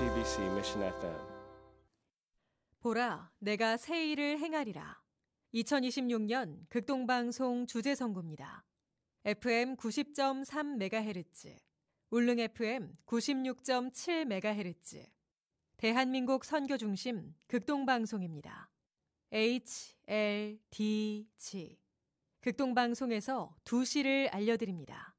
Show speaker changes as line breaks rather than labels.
JTBC Mission FM.
보라, 내가 새 일을 행하리라. 2026년 극동방송 주제선구입니다. FM 90.3MHz, 울릉 FM 96.7MHz, 대한민국 선교중심 극동방송입니다. HLDG. 극동방송에서 2시를 알려드립니다.